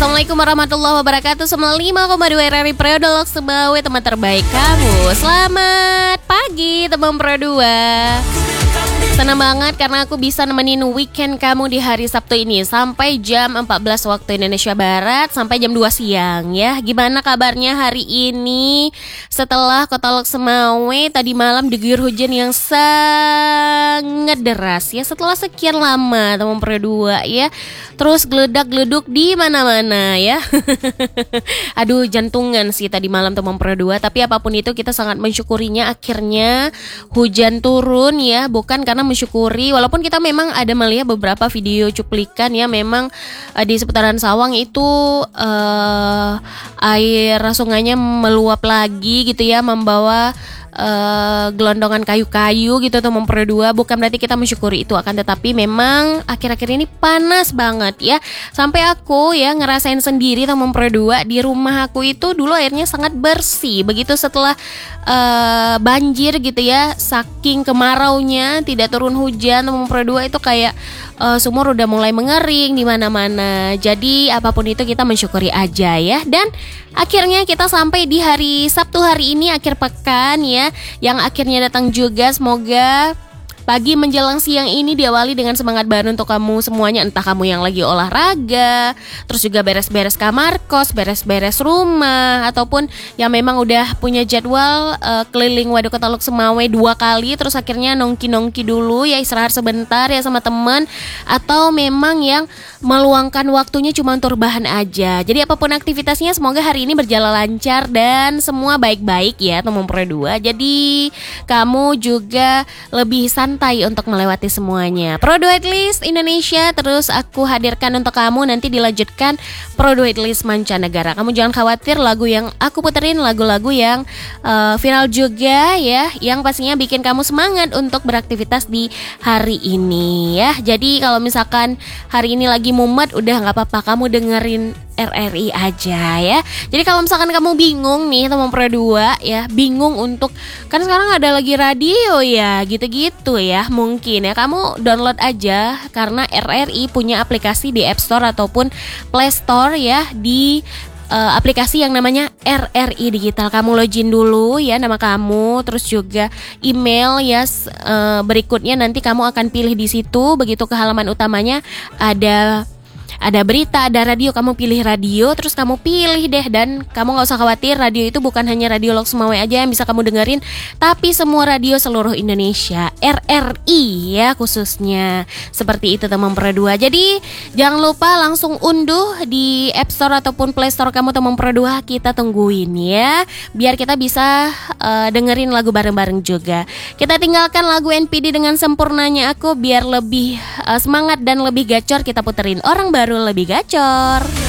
Assalamualaikum warahmatullahi wabarakatuh. 95,2 RRI Pro Dolok Sebawe, teman terbaik kamu. Selamat pagi teman Pro 2. Senang banget karena aku bisa nemenin weekend kamu di hari Sabtu ini sampai jam 14 waktu Indonesia Barat sampai jam 2 siang ya. Gimana kabarnya hari ini setelah Kota Lok Semawe tadi malam diguyur hujan yang sangat deras ya, setelah sekian lama teman Pro 2 ya. Terus geledak-geleduk di mana-mana ya. Aduh, jantungan sih tadi malam teman Pro 2, tapi apapun itu kita sangat mensyukurinya akhirnya hujan turun ya, bukan karena mensyukuri, walaupun kita memang ada melihat beberapa video cuplikan ya, memang di seputaran Sawang itu air sungainya meluap lagi gitu ya, membawa gelondongan kayu-kayu gitu teman Pro 2. Bukan berarti kita mensyukuri itu, akan tetapi memang akhir-akhir ini panas banget ya, sampai aku ya ngerasain sendiri teman Pro 2. Di rumah aku itu dulu airnya sangat bersih, begitu setelah banjir gitu ya, saking kemaraunya tidak turun hujan teman Pro 2 itu kayak sumur udah mulai mengering di mana-mana. Jadi apapun itu kita mensyukuri aja ya. Dan akhirnya kita sampai di hari Sabtu hari ini, akhir pekan ya, yang akhirnya datang juga. Semoga pagi menjelang siang ini diawali dengan semangat baru untuk kamu semuanya. Entah kamu yang lagi olahraga, terus juga beres-beres kamar kos, beres-beres rumah, ataupun yang memang udah punya jadwal keliling Waduk Kota Lok Semawe 2 kali, terus akhirnya nongki-nongki dulu ya, istirahat sebentar ya sama temen, atau memang yang meluangkan waktunya cuma untuk rebahan aja. Jadi apapun aktivitasnya semoga hari ini berjalan lancar dan semua baik-baik ya teman Pro 2. Jadi kamu juga lebih santai untuk melewati semuanya. Pro 2 At Least Indonesia terus aku hadirkan untuk kamu, nanti dilanjutkan Pro 2 At Least mancanegara. Kamu jangan khawatir, lagu yang aku puterin lagu-lagu yang viral juga ya, yang pastinya bikin kamu semangat untuk beraktivitas di hari ini ya. Jadi kalau misalkan hari ini lagi mumet, udah gak apa-apa, kamu dengerin RRI aja ya. Jadi kalau misalkan kamu bingung nih teman Pro 2 ya, bingung untuk, kan sekarang ada lagi radio ya, gitu-gitu ya, mungkin ya kamu download aja, karena RRI punya aplikasi di App Store ataupun Play Store ya, di aplikasi yang namanya RRI Digital. Kamu login dulu ya nama kamu, terus juga email ya. Berikutnya nanti kamu akan pilih di situ, begitu ke halaman utamanya ada berita, ada radio, kamu pilih radio, terus kamu pilih deh. Dan kamu gak usah khawatir, radio itu bukan hanya Radio Lok Semawe aja yang bisa kamu dengerin, tapi semua radio seluruh Indonesia, RRI ya khususnya. Seperti itu teman Pro 2. Jadi jangan lupa langsung unduh di App Store ataupun Play Store kamu teman Pro 2. Kita tungguin ya, biar kita bisa dengerin lagu bareng-bareng juga. Kita tinggalkan lagu NPD dengan Sempurnanya Aku, biar lebih semangat dan lebih gacor. Kita puterin Orang Baru lebih gacor.